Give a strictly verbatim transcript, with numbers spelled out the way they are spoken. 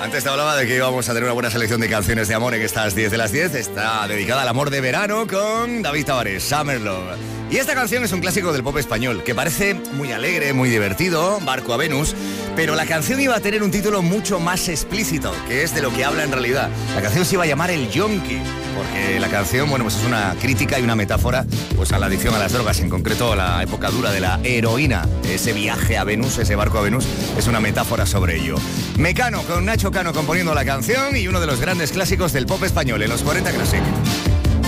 Antes te hablaba de que íbamos a tener una buena selección de canciones de amor en estas diez de las diez. Está dedicada al amor de verano con David Tavares, Summer Love. Y esta canción es un clásico del pop español que parece muy alegre, muy divertido, Barco a Venus, pero la canción iba a tener un título mucho más explícito, que es de lo que habla en realidad. La canción se iba a llamar El Yonki, porque la canción, bueno, pues es una crítica y una metáfora pues a la adicción a las drogas, en concreto a la época dura de la heroína. Ese viaje a Venus, ese barco a Venus, es una metáfora sobre ello. Mecano, con Nacho Cano componiendo la canción y uno de los grandes clásicos del pop español en los cuarenta Classic.